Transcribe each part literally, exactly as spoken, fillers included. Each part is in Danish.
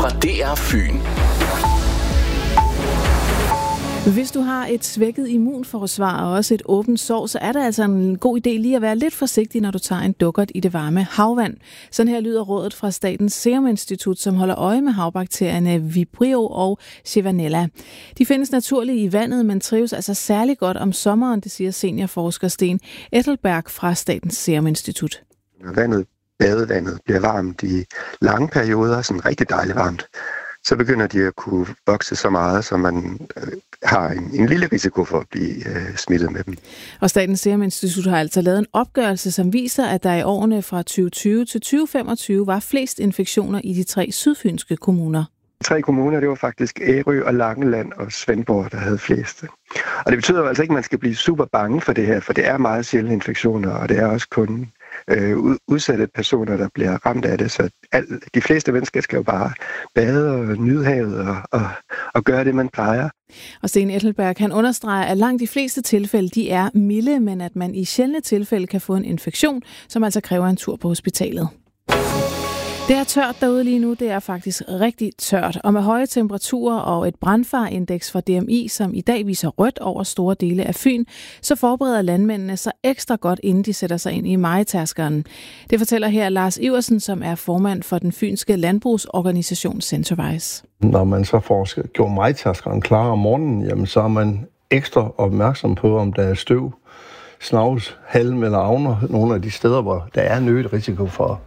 fra D R Fyn. Hvis du har et svækket immunforsvar og også et åbent sår, så er det altså en god idé lige at være lidt forsigtig, når du tager en dukkert i det varme havvand. Sådan her lyder rådet fra Statens Serum Institut, som holder øje med havbakterierne Vibrio og Chivanella. De findes naturligt i vandet, men trives altså særlig godt om sommeren, det siger seniorforsker Sten Ethelberg fra Statens Serum Institut. Vandet, badevandet bliver varmt i lange perioder, sådan rigtig dejligt varmt. Så begynder de at kunne vokse så meget, så man øh, har en, en lille risiko for at blive øh, smittet med dem. Og Statens Serum Institut har altså lavet en opgørelse, som viser, at der i årene fra tyve tyve til tyve femogtyve var flest infektioner i de tre sydfynske kommuner. Tre kommuner, det var faktisk Ærø og Langeland og Svendborg, der havde flest. Og det betyder jo altså ikke, at man skal blive super bange for det her, for det er meget sjældne infektioner, og det er også kun øh, udsatte personer, der bliver ramt af det. Så al, de fleste mennesker skal jo bare bade og nyde havet og, og, og gøre det, man plejer. Og Sten Ethelberg, han understreger, at langt de fleste tilfælde de er milde, men at man i sjældne tilfælde kan få en infektion, som altså kræver en tur på hospitalet. Det er tørt derude lige nu, det er faktisk rigtig tørt, og med høje temperaturer og et brandfarindeks fra D M I, som i dag viser rødt over store dele af Fyn, så forbereder landmændene sig ekstra godt, inden de sætter sig ind i mejetærskeren. Det fortæller her Lars Iversen, som er formand for den fynske landbrugsorganisation Centervise. Når man så får gjort mejetærskeren klar om morgenen, jamen så er man ekstra opmærksom på, om der er støv, snavs, halm eller avner, nogle af de steder, hvor der er en øget risiko for,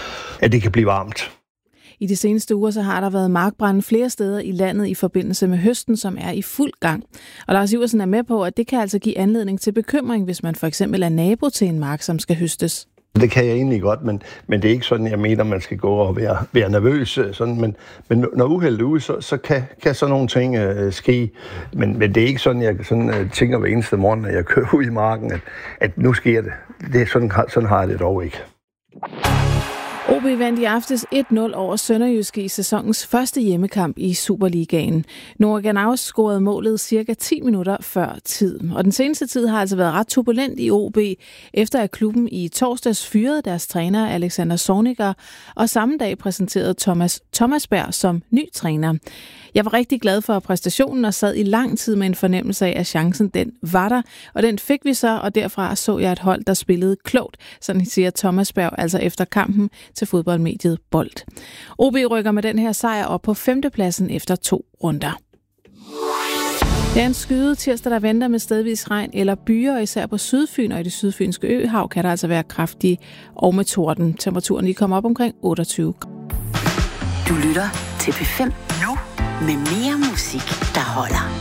at det kan blive varmt. I de seneste uger så har der været markbrande flere steder i landet i forbindelse med høsten, som er i fuld gang. Og Lars Iversen er med på, at det kan altså give anledning til bekymring, hvis man for eksempel er nabo til en mark, som skal høstes. Det kan jeg egentlig godt, men, men det er ikke sådan, jeg mener, man skal gå og være, være nervøs. Sådan, men, men når uheldet er ude, så, så kan, kan sådan nogle ting øh, ske. Men, men det er ikke sådan, jeg sådan, øh, tænker hver eneste morgen, når jeg kører ud i marken, at, at nu sker det. det er sådan, sådan har jeg det dog ikke. O B vandt i aftes et nul over Sønderjyske i sæsonens første hjemmekamp i Superligaen. Noah Ganaus scorede målet cirka ti minutter før tid. Og den seneste tid har altså været ret turbulent i O B, efter at klubben i torsdags fyrede deres træner Alexander Zorniger, og samme dag præsenterede Thomas Thomasberg som ny træner. Jeg var rigtig glad for præstationen og sad i lang tid med en fornemmelse af, at chancen den var der, og den fik vi så, og derfra så jeg et hold, der spillede klogt, sådan siger Thomasberg, altså efter kampen til fodboldmediet Bold. O B rykker med den her sejr op på femtepladsen efter to runder. Det er en skyde tirsdag, der venter med stedvis regn eller byer, især på Sydfyn og i det sydfynske øhav kan der altså være kraftig og med torden. Temperaturen lige kommer op omkring otteogtyve. Du lytter til P fem nu med mere musik, der holder.